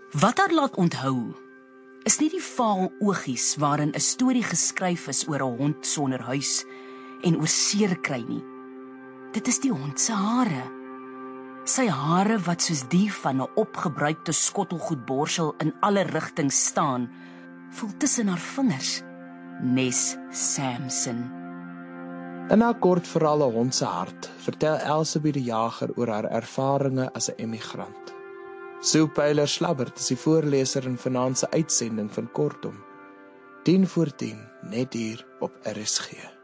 Wat haar laat onthou, is nie die vaal oogies waarin 'n storie geskryf is oor 'n hond sonder huis en oor seer kry nie. Dit is die hond se hare. Sy hare wat soos die van 'n opgebruikte skottelgoedborsel in alle rigtings staan, voel tussen haar vingers. Nes Sampson. In haar kort verhaal 'n hond se hart, vertel Elsabie die Jager oor haar ervarings as 'n emigrant. Sue Pyler Slabbert is die voorleser in vanaand se uitsending van Kortom. 10 voor 10, net hier op RSG.